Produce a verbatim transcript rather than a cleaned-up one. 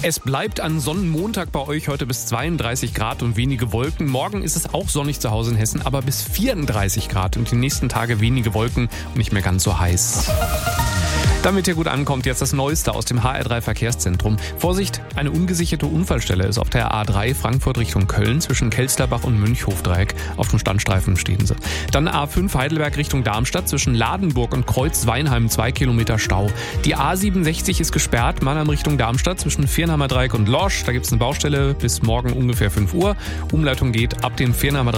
Es bleibt an Sonnenmontag bei euch heute bis zweiunddreißig Grad und wenige Wolken. Morgen ist es auch sonnig zu Hause in Hessen, aber bis vierunddreißig Grad und die nächsten Tage wenige Wolken und nicht mehr ganz so heiß. Damit ihr gut ankommt, jetzt das Neueste aus dem H R drei Verkehrszentrum. Vorsicht, eine ungesicherte Unfallstelle ist auf der A drei Frankfurt Richtung Köln zwischen Kelsterbach und Münchhofdreieck. Auf dem Standstreifen stehen sie. Dann A fünf Heidelberg Richtung Darmstadt zwischen Ladenburg und Kreuz-Weinheim zwei Kilometer Stau. Die A siebenundsechzig ist gesperrt, Mannheim Richtung Darmstadt zwischen Viernheimer Dreieck und Lorsch. Da gibt es eine Baustelle bis morgen ungefähr fünf Uhr. Umleitung geht ab dem Viernheimer